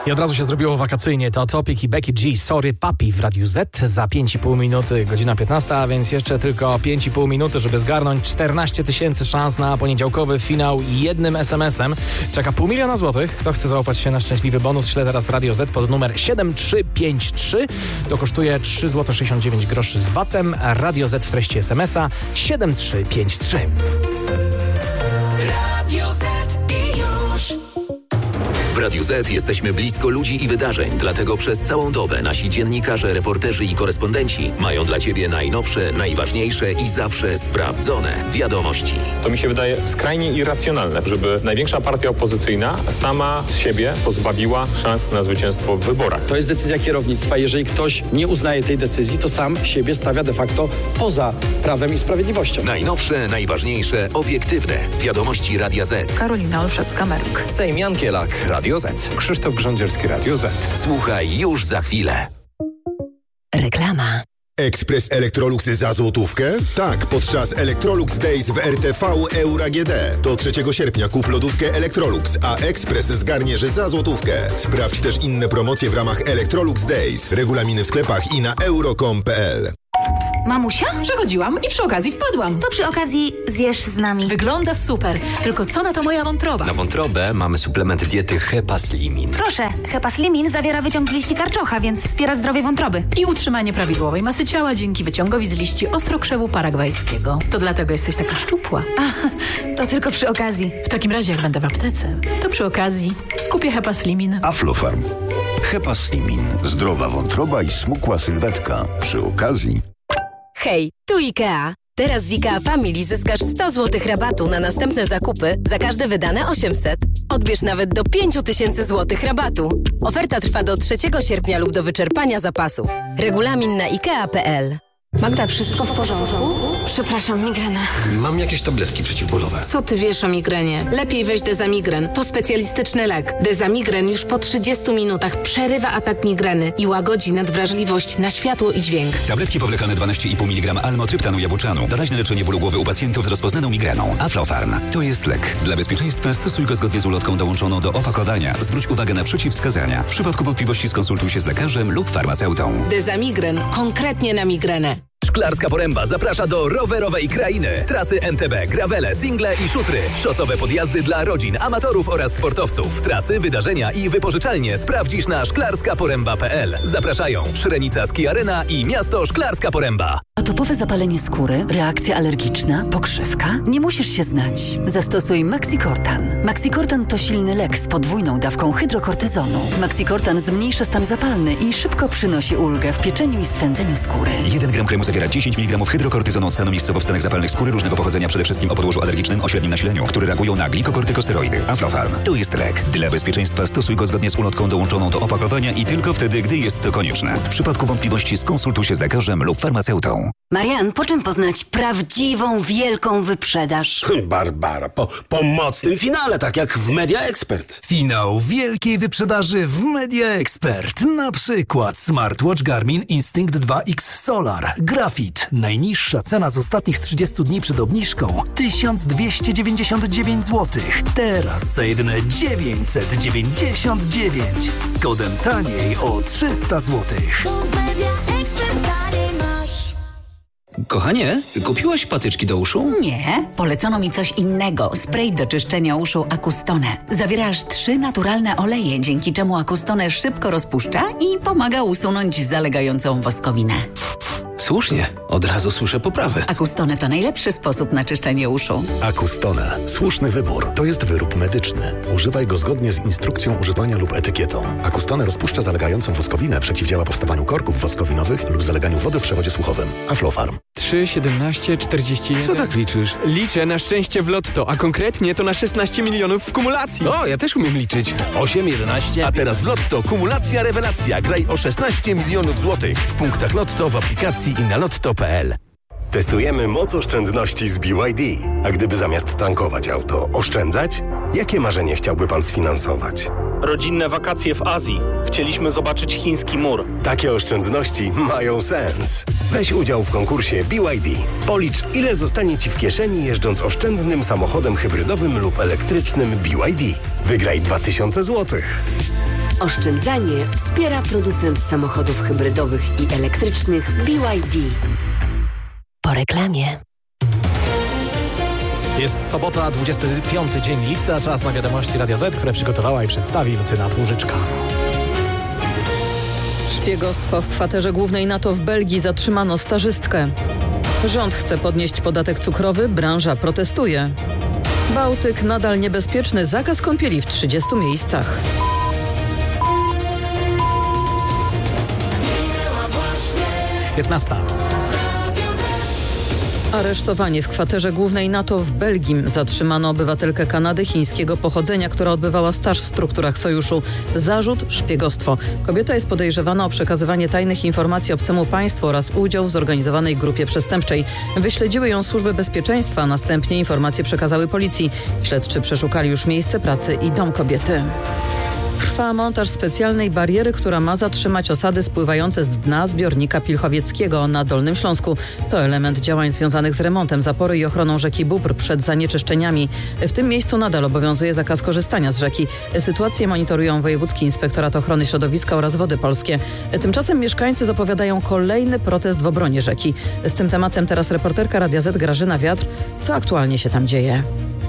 I od razu się zrobiło wakacyjnie. To Topic i Becky G, Sorry Papi w Radiu Z za 5,5 minuty, godzina 15, a więc jeszcze tylko 5,5 minuty, żeby zgarnąć 14 000 szans na poniedziałkowy finał jednym SMS-em. Czeka 500 000 złotych. Kto chce załapać się na szczęśliwy bonus, śle teraz Radio Z pod numer 7353. To kosztuje 3,69 zł z VAT-em. Radio Z w treści SMS-a 7353. Radio Z i już. W Radiu Z jesteśmy blisko ludzi i wydarzeń, dlatego przez całą dobę nasi dziennikarze, reporterzy i korespondenci mają dla Ciebie najnowsze, najważniejsze i zawsze sprawdzone wiadomości. To mi się wydaje skrajnie irracjonalne, żeby największa partia opozycyjna sama z siebie pozbawiła szans na zwycięstwo w wyborach. To jest decyzja kierownictwa. Jeżeli ktoś nie uznaje tej decyzji, to sam siebie stawia de facto poza prawem i sprawiedliwością. Najnowsze, najważniejsze, obiektywne wiadomości Radia Z. Karolina Olszewska-Merk. Sejm Jan Kielak, Radio Z. Krzysztof Grządzierski, Radio Z. Słuchaj już za chwilę. Reklama. Ekspres Electrolux za złotówkę? Tak, podczas Electrolux Days w RTV Euro AGD. Do 3 sierpnia kup lodówkę Electrolux, a Ekspres zgarniesz za złotówkę. Sprawdź też inne promocje w ramach Electrolux Days. Regulaminy w sklepach i na euro.com.pl. Mamusia? Przechodziłam i przy okazji wpadłam. To przy okazji zjesz z nami. Wygląda super, tylko co na to moja wątroba? Na wątrobę mamy suplement diety Hepaslimin. Proszę, Hepaslimin zawiera wyciąg z liści karczocha, więc wspiera zdrowie wątroby. I utrzymanie prawidłowej masy ciała dzięki wyciągowi z liści ostrokrzewu paragwajskiego. To dlatego jesteś taka szczupła. To tylko przy okazji. W takim razie jak będę w aptece, to przy okazji kupię Hepaslimin. Aflofarm. Hepaslimin. Zdrowa wątroba i smukła sylwetka. Przy okazji. Hej, tu IKEA. Teraz z IKEA Family zyskasz 100 zł rabatu na następne zakupy za każde wydane 800. Odbierz nawet do 5000 zł rabatu. Oferta trwa do 3 sierpnia lub do wyczerpania zapasów. Regulamin na ikea.pl. Magda, wszystko w porządku? Przepraszam, migrena. Mam jakieś tabletki przeciwbólowe. Co ty wiesz o migrenie? Lepiej weź Dezamigren. To specjalistyczny lek. Dezamigren już po 30 minutach przerywa atak migreny i łagodzi nadwrażliwość na światło i dźwięk. Tabletki powlekane 12,5 mg almotryptanu jabłczanu. Doraźne leczenie bólu głowy u pacjentów z rozpoznaną migreną. Aflofarm. To jest lek. Dla bezpieczeństwa stosuj go zgodnie z ulotką dołączoną do opakowania. Zwróć uwagę na przeciwwskazania. W przypadku wątpliwości skonsultuj się z lekarzem lub farmaceutą. Dezamigren. Konkretnie na migrenę. Szklarska Poręba zaprasza do rowerowej krainy. Trasy MTB, gravele, single i szutry. Szosowe podjazdy dla rodzin, amatorów oraz sportowców. Trasy, wydarzenia i wypożyczalnie sprawdzisz na szklarskaporęba.pl. Zapraszają Szrenica Ski Arena i miasto Szklarska Poręba. Atopowe zapalenie skóry, reakcja alergiczna, pokrzywka? Nie musisz się znać. Zastosuj Maxicortan. Maxicortan to silny lek z podwójną dawką hydrokortyzonu. Maxicortan zmniejsza stan zapalny i szybko przynosi ulgę w pieczeniu i swędzeniu skóry. 1 gram kremu zawiera 10 mg hydrokortyzonu od stanu miejscowo wstanek zapalnych skóry różnego pochodzenia, przede wszystkim o podłożu alergicznym o średnim nasileniu, które reagują na glikokortykosteroidy. Aflofarm. To jest lek. Dla bezpieczeństwa stosuj go zgodnie z ulotką dołączoną do opakowania i tylko wtedy, gdy jest to konieczne. W przypadku wątpliwości skonsultuj się z lekarzem lub farmaceutą. Marian, po czym poznać prawdziwą, wielką wyprzedaż? Barbara, po mocnym finale, tak jak w Media Expert. Finał wielkiej wyprzedaży w Media Expert. Na przykład smartwatch Garmin Instinct 2X Solar. Grafit. Najniższa cena z ostatnich 30 dni przed obniżką 1299 zł. Teraz za jedyne 999. Z kodem taniej o 300 zł. Kochanie, kupiłaś patyczki do uszu? Nie, polecono mi coś innego. Spray do czyszczenia uszu Acustone. Zawiera aż 3 naturalne oleje, dzięki czemu Acustone szybko rozpuszcza i pomaga usunąć zalegającą woskowinę. Słusznie, od razu słyszę poprawy. Acustone to najlepszy sposób na czyszczenie uszu. Acustone. Słuszny wybór. To jest wyrób medyczny. Używaj go zgodnie z instrukcją używania lub etykietą. Acustone rozpuszcza zalegającą woskowinę, przeciwdziała powstawaniu korków woskowinowych lub zaleganiu wody w przewodzie słuchowym. Aflofarm. 3, 17, 41... Co tak liczysz? Liczę na szczęście w lotto, a konkretnie to na 16 milionów w kumulacji. O, ja też umiem liczyć. 8, 11... A teraz w Lotto kumulacja rewelacja. Graj o 16 milionów złotych w punktach Lotto, w aplikacji i na lotto.pl. Testujemy moc oszczędności z BYD. A gdyby zamiast tankować auto oszczędzać? Jakie marzenie chciałby pan sfinansować? Rodzinne wakacje w Azji. Chcieliśmy zobaczyć chiński mur. Takie oszczędności mają sens. Weź udział w konkursie BYD. Policz, ile zostanie ci w kieszeni jeżdżąc oszczędnym samochodem hybrydowym lub elektrycznym BYD. Wygraj 2000 zł. Oszczędzanie wspiera producent samochodów hybrydowych i elektrycznych BYD. Po reklamie. Jest sobota, 25 dzień lipca, czas na wiadomości Radia Z, które przygotowała i przedstawi Lucyna Płużyczka. Szpiegostwo w kwaterze głównej NATO w Belgii, zatrzymano stażystkę. Rząd chce podnieść podatek cukrowy, branża protestuje. Bałtyk nadal niebezpieczny, zakaz kąpieli w 30 miejscach. Aresztowanie w kwaterze głównej NATO w Belgii. Zatrzymano obywatelkę Kanady chińskiego pochodzenia, która odbywała staż w strukturach sojuszu. Zarzut: szpiegostwo. Kobieta jest podejrzewana o przekazywanie tajnych informacji obcemu państwu oraz udział w zorganizowanej grupie przestępczej. Wyśledziły ją służby bezpieczeństwa, a następnie informacje przekazały policji. Śledczy przeszukali już miejsce pracy i dom kobiety. Trwa montaż specjalnej bariery, która ma zatrzymać osady spływające z dna zbiornika Pilchowieckiego na Dolnym Śląsku. To element działań związanych z remontem zapory i ochroną rzeki Bóbr przed zanieczyszczeniami. W tym miejscu nadal obowiązuje zakaz korzystania z rzeki. Sytuację monitorują Wojewódzki Inspektorat Ochrony Środowiska oraz Wody Polskie. Tymczasem mieszkańcy zapowiadają kolejny protest w obronie rzeki. Z tym tematem teraz reporterka Radia Z Grażyna Wiatr. Co aktualnie się tam dzieje?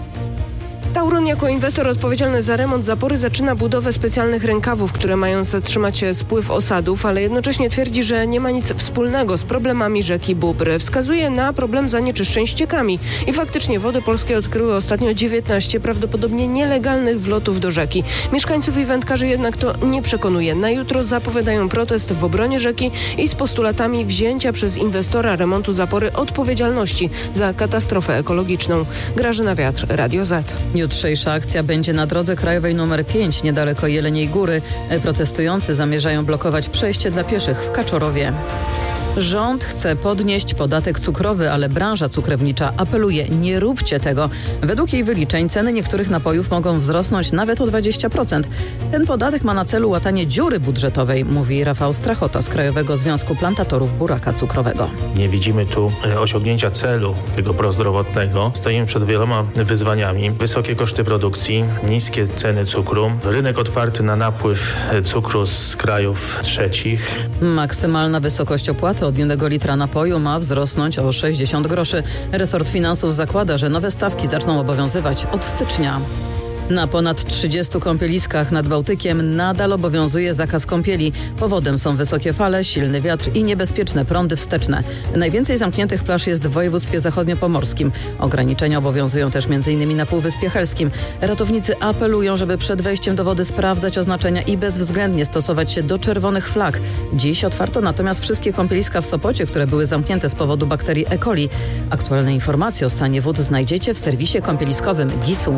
Tauron jako inwestor odpowiedzialny za remont zapory zaczyna budowę specjalnych rękawów, które mają zatrzymać spływ osadów, ale jednocześnie twierdzi, że nie ma nic wspólnego z problemami rzeki Bóbr. Wskazuje na problem zanieczyszczeń ściekami i faktycznie Wody Polskie odkryły ostatnio 19 prawdopodobnie nielegalnych wlotów do rzeki. Mieszkańców i wędkarzy jednak to nie przekonuje. Na jutro zapowiadają protest w obronie rzeki i z postulatami wzięcia przez inwestora remontu zapory odpowiedzialności za katastrofę ekologiczną. Grażyna Wiatr, Radio Z. Jutrzejsza akcja będzie na drodze krajowej nr 5, niedaleko Jeleniej Góry. Protestujący zamierzają blokować przejście dla pieszych w Kaczorowie. Rząd chce podnieść podatek cukrowy, ale branża cukrownicza apeluje: nie róbcie tego. Według jej wyliczeń ceny niektórych napojów mogą wzrosnąć nawet o 20%. Ten podatek ma na celu łatanie dziury budżetowej, mówi Rafał Strachota z Krajowego Związku Plantatorów Buraka Cukrowego. Nie widzimy tu osiągnięcia celu tego prozdrowotnego. Stoimy przed wieloma wyzwaniami. Wysokie koszty produkcji, niskie ceny cukru, rynek otwarty na napływ cukru z krajów trzecich. Maksymalna wysokość opłaty od 1 litra napoju ma wzrosnąć o 60 groszy. Resort Finansów zakłada, że nowe stawki zaczną obowiązywać od stycznia. Na ponad 30 kąpieliskach nad Bałtykiem nadal obowiązuje zakaz kąpieli. Powodem są wysokie fale, silny wiatr i niebezpieczne prądy wsteczne. Najwięcej zamkniętych plaż jest w województwie zachodniopomorskim. Ograniczenia obowiązują też m.in. na Półwyspie Helskim. Ratownicy apelują, żeby przed wejściem do wody sprawdzać oznaczenia i bezwzględnie stosować się do czerwonych flag. Dziś otwarto natomiast wszystkie kąpieliska w Sopocie, które były zamknięte z powodu bakterii E. coli. Aktualne informacje o stanie wód znajdziecie w serwisie kąpieliskowym GIS-u.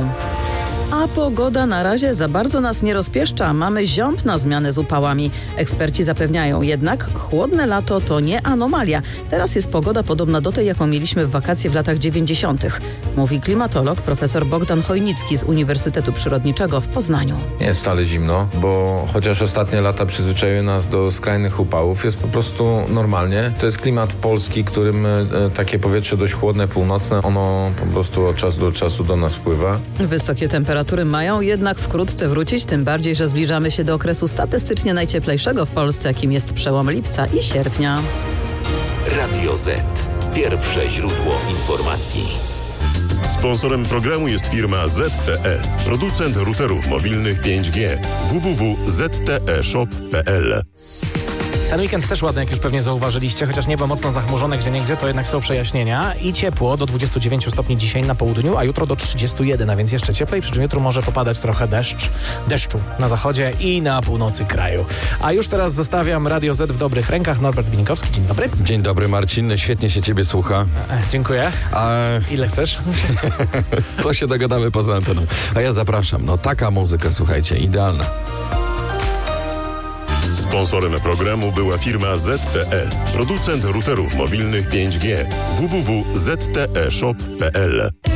A pogoda na razie za bardzo nas nie rozpieszcza. Mamy ziąb na zmianę z upałami. Eksperci zapewniają jednak, chłodne lato to nie anomalia. Teraz jest pogoda podobna do tej, jaką mieliśmy w wakacje w latach 90. Mówi klimatolog profesor Bogdan Chojnicki z Uniwersytetu Przyrodniczego w Poznaniu. Nie jest wcale zimno, bo chociaż ostatnie lata przyzwyczaiły nas do skrajnych upałów, jest po prostu normalnie. To jest klimat polski, którym takie powietrze dość chłodne, północne, ono po prostu od czasu do czasu do nas wpływa. Wysokie temperatury mają jednak wkrótce wrócić, tym bardziej, że zbliżamy się do okresu statystycznie najcieplejszego w Polsce, jakim jest przełom lipca i sierpnia. Radio Z. Pierwsze źródło informacji. Sponsorem programu jest firma ZTE, producent routerów mobilnych 5G. www.zteshop.pl. Ten weekend też ładny, jak już pewnie zauważyliście, chociaż niebo mocno zachmurzone gdzieniegdzie, to jednak są przejaśnienia i ciepło do 29 stopni dzisiaj na południu, a jutro do 31, a więc jeszcze cieplej, przy czym jutro może popadać trochę deszczu na zachodzie i na północy kraju. A już teraz zostawiam Radio Z w dobrych rękach. Norbert Binkowski, dzień dobry. Dzień dobry, Marcin, świetnie się ciebie słucha. Dziękuję. Ile chcesz? To się dogadamy poza anteną. A ja zapraszam, taka muzyka, słuchajcie, idealna. Sponsorem programu była firma ZTE, producent routerów mobilnych 5G. www.zteshop.pl.